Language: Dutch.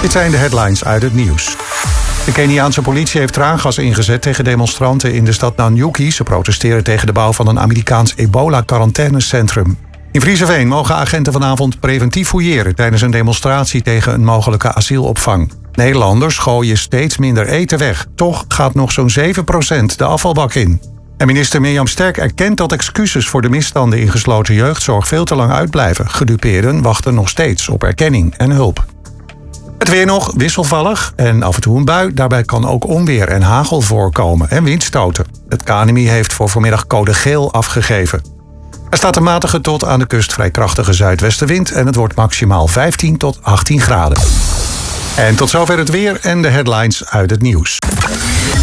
Dit zijn de headlines uit het nieuws. De Keniaanse politie heeft traangas ingezet tegen demonstranten in de stad Nanyuki. Ze protesteren tegen de bouw van een Amerikaans ebola-quarantainecentrum. In Vriezenveen mogen agenten vanavond preventief fouilleren tijdens een demonstratie tegen een mogelijke asielopvang. Nederlanders gooien steeds minder eten weg. Toch gaat nog zo'n 7% de afvalbak in. En minister Mirjam Sterk erkent dat excuses voor de misstanden in gesloten jeugdzorg veel te lang uitblijven. Gedupeerden wachten nog steeds op erkenning en hulp. Het weer nog wisselvallig en af en toe een bui. Daarbij kan ook onweer en hagel voorkomen en windstoten. Het KNMI heeft voor vanmiddag code geel afgegeven. Er staat een matige tot aan de kust vrij krachtige zuidwestenwind en het wordt maximaal 15 tot 18 graden. En tot zover het weer en de headlines uit het nieuws.